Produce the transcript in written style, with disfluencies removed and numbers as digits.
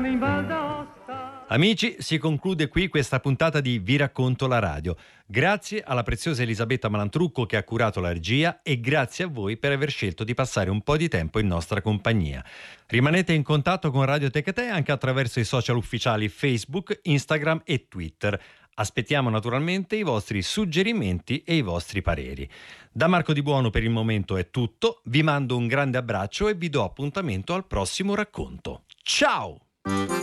Amici, si conclude qui questa puntata di Vi racconto la radio. Grazie alla preziosa Elisabetta Malantrucco che ha curato la regia e grazie a voi per aver scelto di passare un po' di tempo in nostra compagnia. Rimanete in contatto con Radio Tecate anche attraverso i social ufficiali Facebook, Instagram e Twitter. Aspettiamo naturalmente i vostri suggerimenti e i vostri pareri. Da Marco Di Buono per il momento è tutto, vi mando un grande abbraccio e vi do appuntamento al prossimo racconto. Ciao!